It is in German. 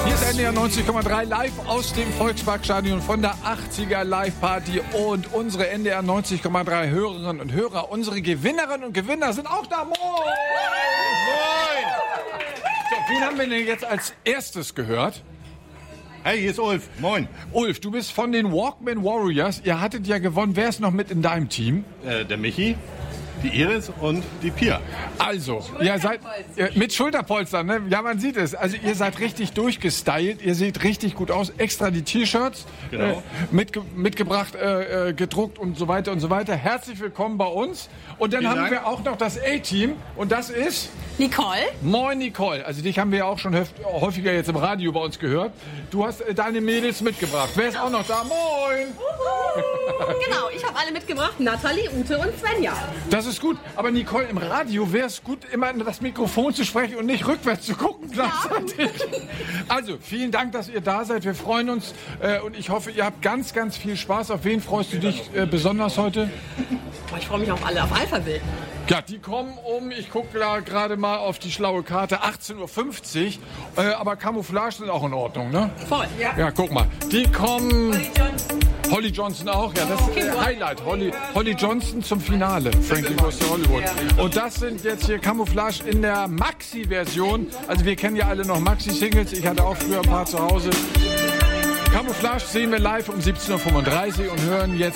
Hier ist NDR 90,3 live aus dem Volksparkstadion von der 80er Live-Party. Und unsere NDR 90,3 Hörerinnen und Hörer, unsere Gewinnerinnen und Gewinner sind auch da. Moin! Moin! So, wen haben wir denn jetzt als erstes gehört? Hey, hier ist Ulf. Moin. Ulf, du bist von den Walkman Warriors. Ihr hattet ja gewonnen. Wer ist noch mit in deinem Team? Der Michi, die Iris und die Pia. Also, ihr seid mit Schulterpolstern, ne? Ja, man sieht es. Also ihr seid richtig durchgestylt. Ihr seht richtig gut aus. Extra die T-Shirts Genau. mitgebracht, gedruckt und so weiter und so weiter. Herzlich willkommen bei uns. Und dann Vielen haben Dank. wir auch noch das A-Team. Und das ist... Nicole. Moin Nicole. Also dich haben wir ja auch schon häufiger jetzt im Radio bei uns gehört. Du hast deine Mädels mitgebracht. Wer ist auch noch da? Moin! Genau, ich habe alle mitgebracht. Nathalie, Ute und Svenja. Das ist gut. Aber Nicole, im Radio wäre es gut, immer in das Mikrofon zu sprechen und nicht rückwärts zu gucken gleichzeitig. Also, vielen Dank, dass ihr da seid. Wir freuen uns und ich hoffe, ihr habt ganz, ganz viel Spaß. Auf wen freust du dich besonders heute? Ich freue mich auf alle, auf Alphaville. Ja, die kommen ich gucke da gerade mal auf die schlaue Karte, 18:50 Uhr. Aber Camouflage sind auch in Ordnung, ne? Voll. Ja, guck mal. Die kommen... Holly Johnson auch, ja, das ist Highlight. Holly Johnson zum Finale. Frankie Goes to Hollywood. Und das sind jetzt hier Camouflage in der Maxi-Version. Also wir kennen ja alle noch Maxi-Singles. Ich hatte auch früher ein paar zu Hause. Camouflage sehen wir live um 17:35 Uhr und hören jetzt